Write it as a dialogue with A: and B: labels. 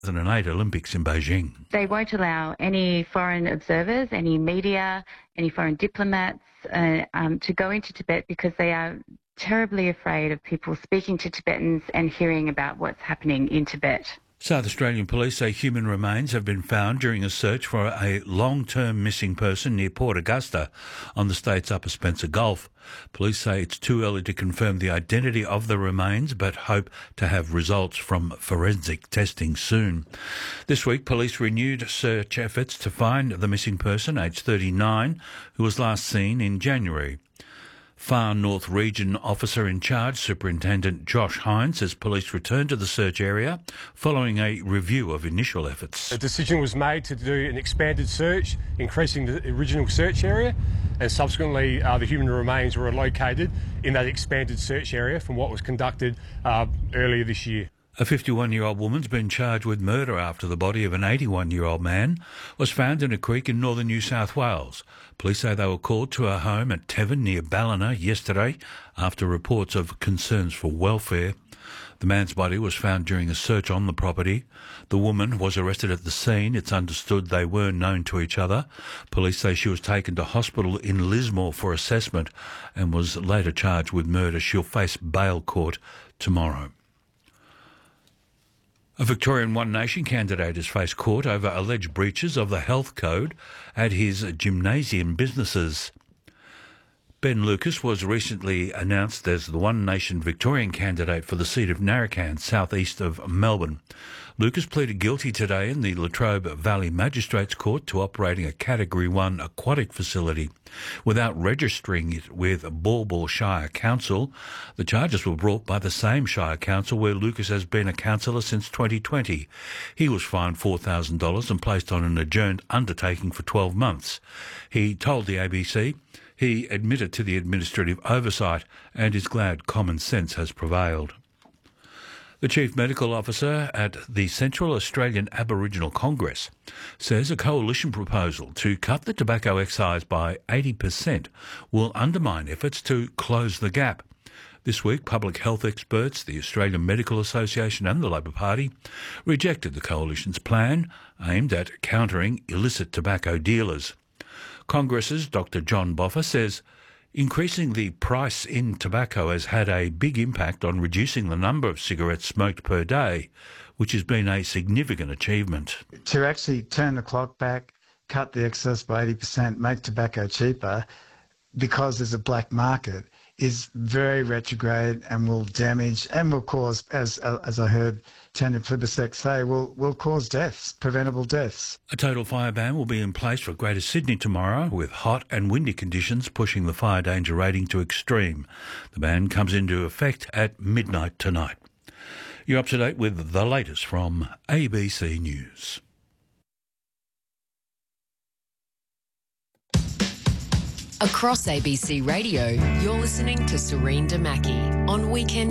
A: 2008 Olympics in Beijing.
B: They won't allow any foreign observers, any media, any foreign diplomats to go into Tibet because they are terribly afraid of people speaking to Tibetans and hearing about what's happening in Tibet.
A: South Australian police say human remains have been found during a search for a long-term missing person near Port Augusta on the state's Upper Spencer Gulf. Police say it's too early to confirm the identity of the remains, but hope to have results from forensic testing soon. This week, police renewed search efforts to find the missing person, aged 39, who was last seen in January. Far North Region Officer in Charge, Superintendent Josh Hines, says police returned to the search area following a review of initial efforts.
C: A decision was made to do an expanded search, increasing the original search area, and subsequently the human remains were located in that expanded search area from what was conducted earlier this year.
A: A 51-year-old woman's been charged with murder after the body of an 81-year-old man was found in a creek in northern New South Wales. Police say they were called to her home at Tevin near Ballina yesterday after reports of concerns for welfare. The man's body was found during a search on the property. The woman was arrested at the scene. It's understood they were known to each other. Police say she was taken to hospital in Lismore for assessment and was later charged with murder. She'll face bail court tomorrow. A Victorian One Nation candidate has faced court over alleged breaches of the health code at his gymnasium businesses. Ben Lucas was recently announced as the One Nation Victorian candidate for the seat of Narracans, southeast of Melbourne. Lucas pleaded guilty today in the Latrobe Valley Magistrates Court to operating a Category 1 aquatic facility without registering it with Baw Baw Shire Council. The charges were brought by the same Shire Council where Lucas has been a councillor since 2020. He was fined $4,000 and placed on an adjourned undertaking for 12 months. He told the ABC he admitted to the administrative oversight and is glad common sense has prevailed. The Chief Medical Officer at the Central Australian Aboriginal Congress says a coalition proposal to cut the tobacco excise by 80% will undermine efforts to close the gap. This week, public health experts, the Australian Medical Association and the Labor Party rejected the coalition's plan aimed at countering illicit tobacco dealers. Congress's Dr John Boffa says increasing the price in tobacco has had a big impact on reducing the number of cigarettes smoked per day, which has been a significant achievement.
D: To actually turn the clock back, cut the excess by 80%, make tobacco cheaper because there's a black market is very retrograde and will damage and will cause, as I heard Tanya Plibersek say, will cause deaths, preventable deaths.
A: A total fire ban will be in place for Greater Sydney tomorrow, with hot and windy conditions pushing the fire danger rating to extreme. The ban comes into effect at midnight tonight. You're up to date with the latest from ABC News.
E: Across ABC Radio, you're listening to Serene Damaki on Weekend